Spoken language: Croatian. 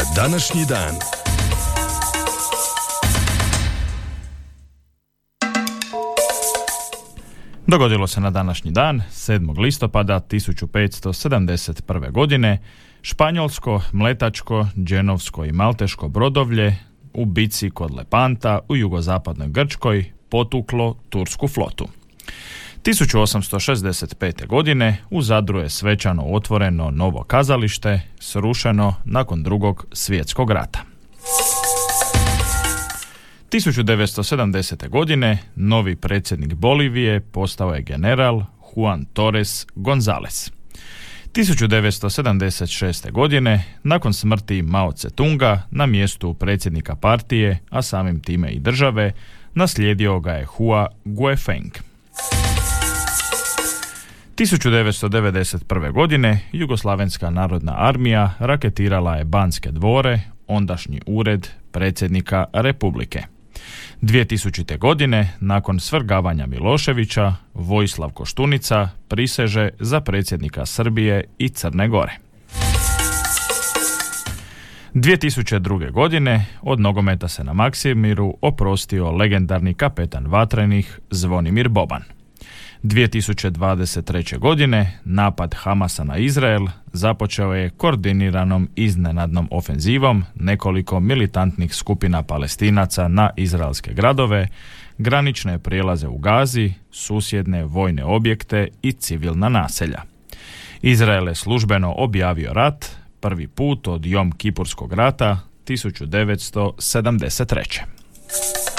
današnji dan. Dogodilo se na današnji dan, 7. listopada 1571. godine, španjolsko, mletačko, dženovsko i malteško brodovlje u bici kod Lepanta u jugozapadnoj Grčkoj potuklo tursku flotu. 1865. godine u Zadru je svečano otvoreno novo kazalište, srušeno nakon Drugog svjetskog rata. 1970. godine novi predsjednik Bolivije postao je general Juan Torres González. 1976. godine, nakon smrti Mao Tse-tunga, na mjestu predsjednika partije, a samim time i države, naslijedio ga je Hua Guofeng. 1991. godine Jugoslavenska narodna armija raketirala je Banske dvore, ondašnji ured predsjednika Republike. 2000. godine, nakon svrgavanja Miloševića, Vojislav Koštunica priseže za predsjednika Srbije i Crne Gore. 2002. godine od nogometa se na Maksimiru oprostio legendarni kapetan vatrenih Zvonimir Boban. 2023. godine napad Hamasa na Izrael započeo je koordiniranom iznenadnom ofenzivom nekoliko militantnih skupina Palestinaca na izraelske gradove, granične prijelaze u Gazi, susjedne vojne objekte i civilna naselja. Izrael je službeno objavio rat prvi put od Jom Kipurskog rata 1973.